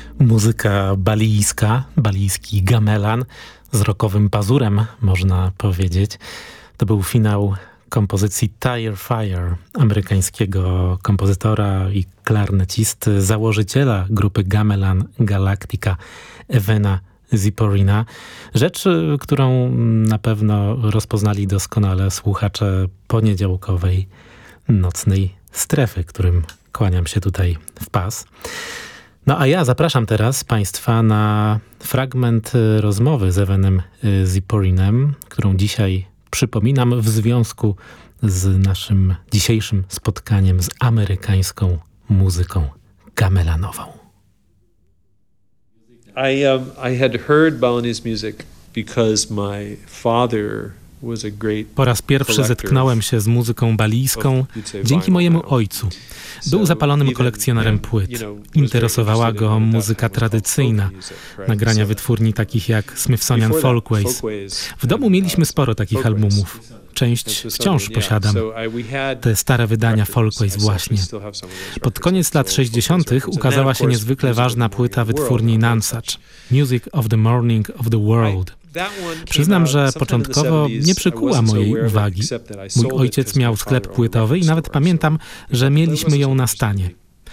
Muzyka balijska, balijski gamelan z rockowym pazurem, można powiedzieć. To był finał kompozycji Tire Fire, amerykańskiego kompozytora i klarnecisty, założyciela grupy Gamelan Galactica, Evena Ziporina. Rzecz, którą na pewno rozpoznali doskonale słuchacze poniedziałkowej nocnej strefy, którym kłaniam się tutaj w pas. No a ja zapraszam teraz Państwa na fragment rozmowy z Evenem Ziporinem, którą dzisiaj przypominam w związku z naszym dzisiejszym spotkaniem z amerykańską muzyką gamelanową. I had heard Balinese music because my father was a great. Po raz pierwszy zetknąłem się z muzyką balijską dzięki mojemu ojcu. Był zapalonym kolekcjonerem płyt. Interesowała go muzyka tradycyjna, nagrania wytwórni takich jak Smithsonian Folkways. W domu mieliśmy sporo takich albumów. Część wciąż posiadam. Te stare wydania Folkways właśnie. Pod koniec lat 60. ukazała się niezwykle ważna płyta wytwórni Nonesuch, Music of the Morning of the World. Przyznam, że początkowo nie przykuła mojej uwagi. Mój ojciec miał sklep płytowy i nawet pamiętam, że mieliśmy ją na stanie.